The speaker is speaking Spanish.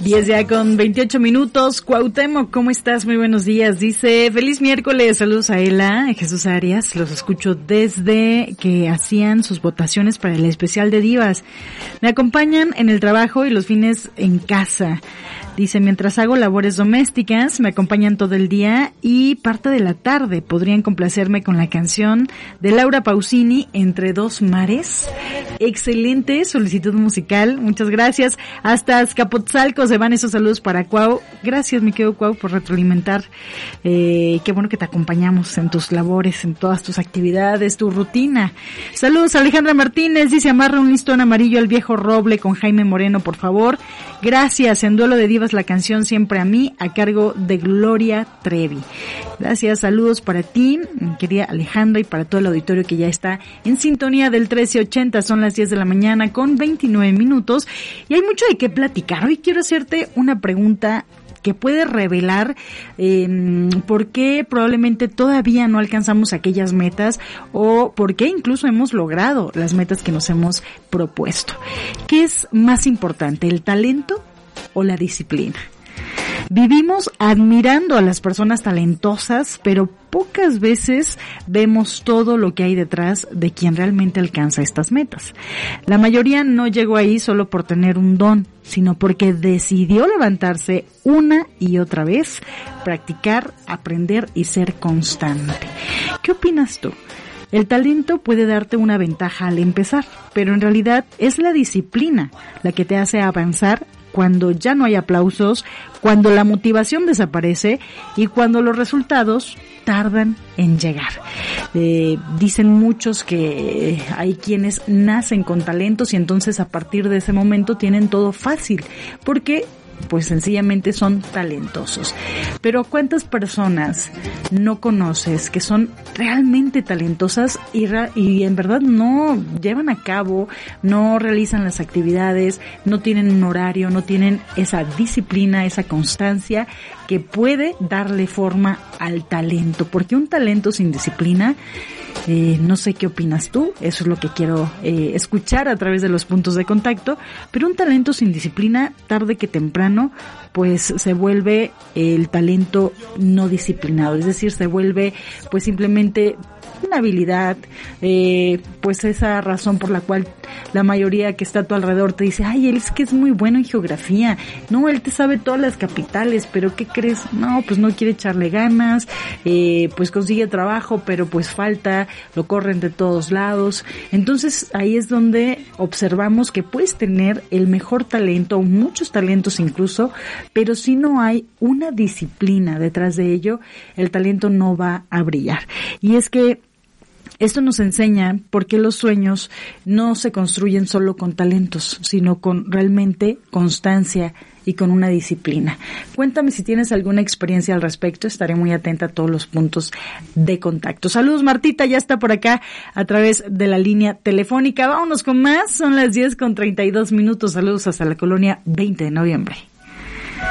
10 ya con 28 minutos. Cuauhtémoc, ¿cómo estás? Muy buenos días. Dice, feliz miércoles. Saludos a Ela, Jesús Arias. Los escucho desde que hacían sus votaciones para el especial de divas. Me acompañan en el trabajo y los fines en casa. Dice, mientras hago labores domésticas, me acompañan todo el día y parte de la tarde. ¿Podrían complacerme con la canción de Laura Pausini, Entre dos mares? Excelente solicitud musical, muchas gracias. Hasta Azcapotzalco se van esos saludos para Cuau. Gracias, mi querido Cuau, por retroalimentar. Qué bueno que te acompañamos en tus labores, en todas tus actividades, tu rutina. Saludos a Alejandra Martínez, dice, amarra un listón amarillo al viejo roble con Jaime Moreno, por favor. Gracias, en Duelo de Divas la canción Siempre a mí, a cargo de Gloria Trevi. Gracias, saludos para ti, querida Alejandra, y para todo el auditorio que ya está en sintonía del 1380. Son las 10 de la mañana con 29 minutos y hay mucho de qué platicar. Hoy quiero hacerte una pregunta que puede revelar por qué probablemente todavía no alcanzamos aquellas metas o por qué incluso hemos logrado las metas que nos hemos propuesto. ¿Qué es más importante, el talento o la disciplina? Vivimos admirando a las personas talentosas, pero pocas veces vemos todo lo que hay detrás de quien realmente alcanza estas metas. La mayoría no llegó ahí solo por tener un don, sino porque decidió levantarse una y otra vez, practicar, aprender y ser constante. ¿Qué opinas tú? El talento puede darte una ventaja al empezar, pero en realidad es la disciplina la que te hace avanzar cuando ya no hay aplausos, cuando la motivación desaparece y cuando los resultados tardan en llegar. Dicen muchos que hay quienes nacen con talentos y entonces a partir de ese momento tienen todo fácil, porque pues sencillamente son talentosos. Pero ¿cuántas personas no conoces que son realmente talentosas y en verdad no llevan a cabo, no realizan las actividades, no tienen un horario, no tienen esa disciplina, esa constancia que puede darle forma al talento? Porque un talento sin disciplina, no sé qué opinas tú, eso es lo que quiero escuchar a través de los puntos de contacto, pero un talento sin disciplina, tarde que temprano, pues se vuelve el talento no disciplinado, es decir, se vuelve pues simplemente una habilidad, pues esa razón por la cual la mayoría que está a tu alrededor te dice, ay, él es que es muy bueno en geografía, no, él te sabe todas las capitales, pero ¿qué crees? No, pues no quiere echarle ganas, pues consigue trabajo, pero pues falta, lo corren de todos lados. Entonces ahí es donde observamos que puedes tener el mejor talento, muchos talentos incluso, pero si no hay una disciplina detrás de ello, el talento no va a brillar. Y es que esto nos enseña por qué los sueños no se construyen solo con talentos, sino con realmente constancia y con una disciplina. Cuéntame si tienes alguna experiencia al respecto, estaré muy atenta a todos los puntos de contacto. Saludos, Martita, ya está por acá a través de la línea telefónica. Vámonos con más, son las 10 con 32 minutos. Saludos hasta la colonia 20 de noviembre.